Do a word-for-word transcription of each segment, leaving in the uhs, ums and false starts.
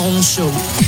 Show.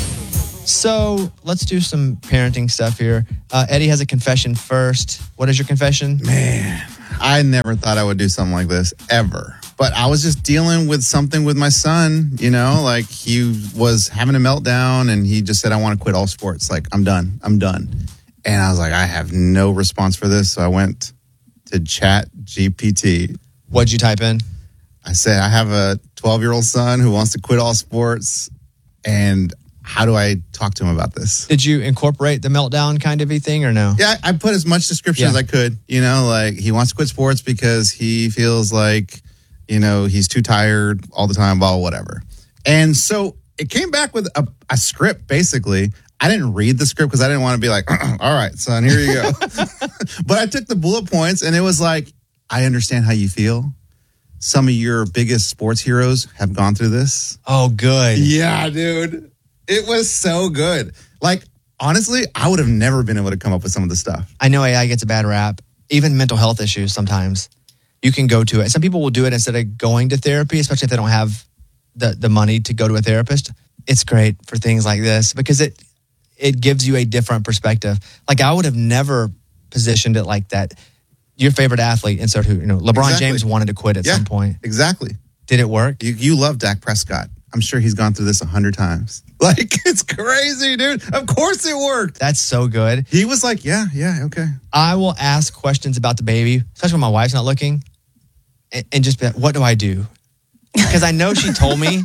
So let's do some parenting stuff here. Uh, Eddie has a confession first. What is your confession? Man, I never thought I would do something like this ever. But I was just dealing with something with my son, you know, like he was having a meltdown and he just said, I want to quit all sports. Like, I'm done. I'm done. And I was like, I have no response for this. So I went to Chat G P T. What'd you type in? I said, I have a twelve-year-old son who wants to quit all sports. And how do I talk to him about this? Did you incorporate the meltdown kind of a thing or no? Yeah, I put as much description Yeah. as I could. You know, like he wants to quit sports because he feels like, you know, he's too tired all the time, blah, whatever. And so it came back with a, a script, basically. I didn't read the script because I didn't want to be like, all right, son, here you go. But I took the bullet points and it was like, I understand how you feel. Some of your biggest sports heroes have gone through this. Oh, good. Yeah, dude. It was so good. Like, honestly, I would have never been able to come up with some of the stuff. I know A I gets a bad rap. Even mental health issues sometimes. You can go to it. Some people will do it instead of going to therapy, especially if they don't have the, the money to go to a therapist. It's great for things like this because it it gives you a different perspective. Like, I would have never positioned it like that. Your favorite athlete, insert who, you know, LeBron Exactly. James wanted to quit at Yeah, some point. Exactly. Did it work? You, you love Dak Prescott. I'm sure he's gone through this a hundred times. Like, it's crazy, dude. Of course it worked. That's so good. He was like, yeah, yeah, okay. I will ask questions about the baby, especially when my wife's not looking, and, and just be like, what do I do? Because I know she told me,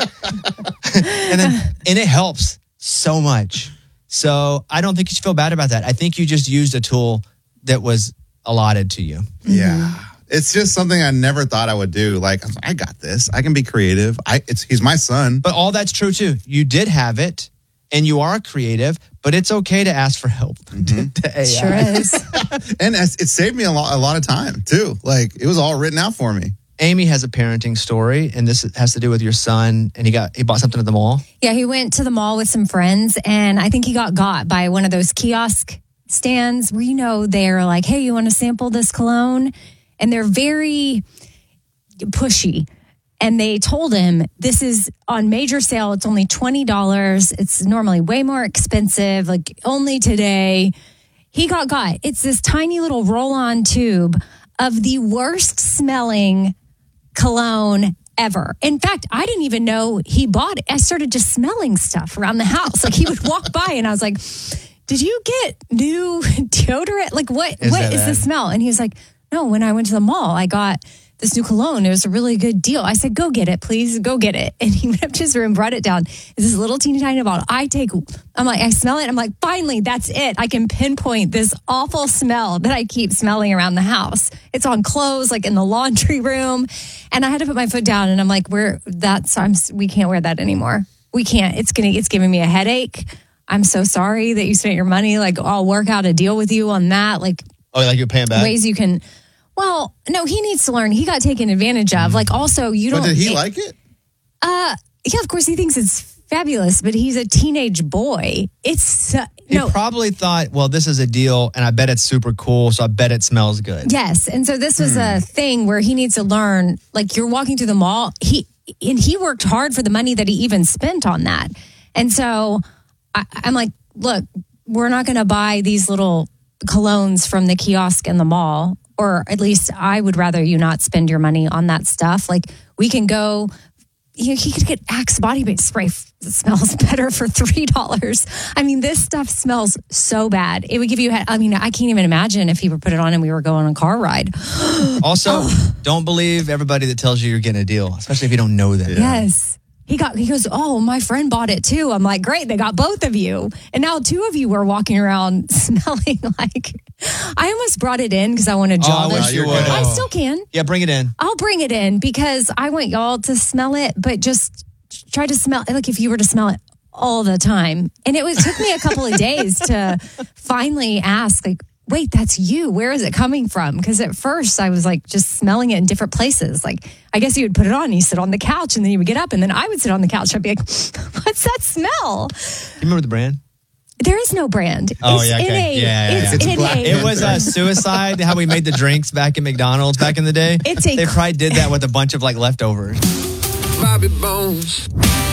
and then and it helps so much. So I don't think you should feel bad about that. I think you just used a tool that was allotted to you. Yeah. It's just something I never thought I would do. Like, I was like, I got this. I can be creative. I it's he's my son. But all that's true too. You did have it, and you are creative, but it's okay to ask for help. Mm-hmm. to A I. Sure is. And it saved me a lot, a lot of time, too. Like, it was all written out for me. Amy has a parenting story, and this has to do with your son, and he got he bought something at the mall. Yeah, he went to the mall with some friends, and I think he got got by one of those kiosk stands where, you know, they're like, hey, you want to sample this cologne? And they're very pushy. And they told him, this is on major sale. It's only twenty dollars. It's normally way more expensive, like only today. He got got. It's this tiny little roll-on tube of the worst smelling cologne ever. In fact, I didn't even know he bought it. I started just smelling stuff around the house. Like, he would walk by and I was like, did you get new deodorant? Like, what, Is what that is bad? the smell? And he was like, no, when I went to the mall, I got this new cologne. It was a really good deal. I said, go get it, please. Go get it. And he went up to his room, brought it down. It's this little teeny tiny bottle. I take, I'm like, I smell it. I'm like, finally, that's it. I can pinpoint this awful smell that I keep smelling around the house. It's on clothes, like in the laundry room. And I had to put my foot down and I'm like, we're, that's, I'm, we can't wear that anymore. We can't. It's going to, it's giving me a headache. I'm so sorry that you spent your money. Like, I'll work out a deal with you on that. Like, Oh, like you're paying back? ways you can. Well, no, he needs to learn. He got taken advantage of. Like, also, you But don't. did he it- like it? Uh, yeah, of course, he thinks it's fabulous, but he's a teenage boy. It's uh, He no. probably thought, well, this is a deal, and I bet it's super cool, so I bet it smells good. Yes, and so this was a thing where he needs to learn. Like, you're walking through the mall. He and he worked hard for the money that he even spent on that. And so I, I'm like, look, we're not going to buy these little colognes from the kiosk in the mall, or at least I would rather you not spend your money on that stuff. Like, we can go, you know, he could get Axe body spray that smells better for three dollars. I mean, this stuff smells so bad. It would give you, I mean, I can't even imagine if he were put it on and we were going on a car ride. Also, don't believe everybody that tells you you're getting a deal, especially if you don't know them. Yes. He got, he goes, oh, my friend bought it too. I'm like, great, they got both of you. And now two of you were walking around smelling like, I almost brought it in because I want to Oh, jaw I this. wish you would. I still can. Yeah, bring it in. I'll bring it in because I want y'all to smell it, but just try to smell, like if you were to smell it all the time. And it was, took me a couple of days to finally ask, like, wait, that's you. Where is it coming from? Because at first I was like just smelling it in different places. Like, I guess you would put it on and you sit on the couch and then you would get up and then I would sit on the couch. I'd be like, what's that smell? You remember the brand? There is no brand. Oh, it's yeah, in okay. a, Yeah, yeah, it's yeah. It's in black. a, It was a suicide, how we made the drinks back at McDonald's back in the day. It's a- They probably did that with a bunch of like leftovers. Bobby Bones.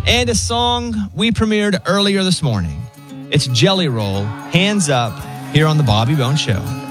And a song we premiered earlier this morning. It's Jelly Roll, Hands Up, here on the Bobby Bones Show.